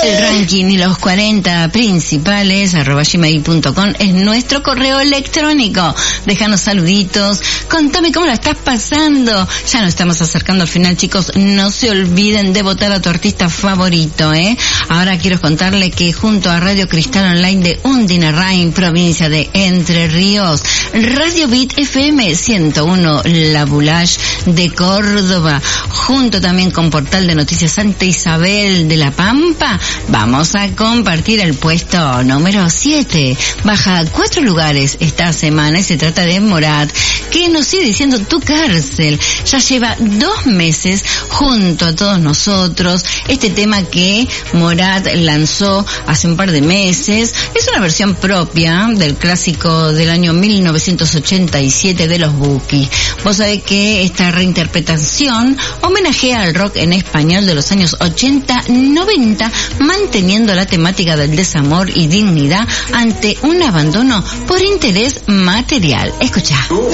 El ranking y los 40 principales @gmail.com es nuestro correo electrónico. Déjanos saluditos, contame cómo la estás pasando. Ya nos estamos acercando al final, chicos. No se olviden de votar a tu artista favorito, Ahora quiero contarle que junto a Radio Cristal Online de Undinarrain, provincia de Entre Ríos, Radio Beat FM 101 La Boulage de Córdoba, junto también con Portal de Noticias Santa Isabel de La Pampa, vamos a compartir el puesto número 7. Baja 4 lugares esta semana y se trata de Morat, que nos sigue diciendo Tu Cárcel. Ya lleva 2 meses junto a todos nosotros. Este tema que Morat lanzó hace un par de meses es una versión propia del clásico del año 1987 de los Bukis. Vos sabés que esta reinterpretación homenajea al rock en español de los años 80-90, manteniendo la temática del desamor y dignidad ante un abandono por interés material. Escuchá. Tu